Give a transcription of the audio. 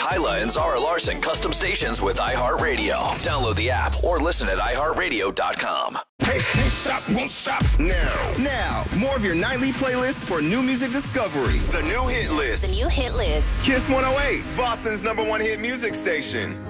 Hyla and Zara Larson custom stations with iHeartRadio. Download the app or listen at iHeartRadio.com. Hey, stop, won't stop. Now, more of your nightly playlist for new music discovery. The new hit list. The new hit list. Kiss 108, Boston's #1 hit music station.